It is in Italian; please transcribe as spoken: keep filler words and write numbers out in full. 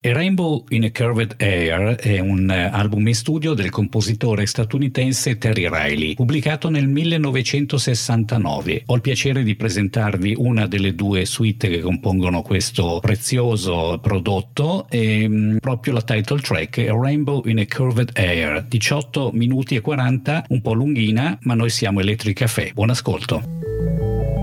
A Rainbow in a Curved Air è un album in studio del compositore statunitense Terry Riley, pubblicato nel millenovecentosessantanove. Ho il piacere di presentarvi una delle due suite che compongono questo prezioso prodotto e mh, proprio la title track, A Rainbow in a Curved Air, diciotto minuti e quaranta, un po' lunghina, ma noi siamo Electric Café. Buon ascolto.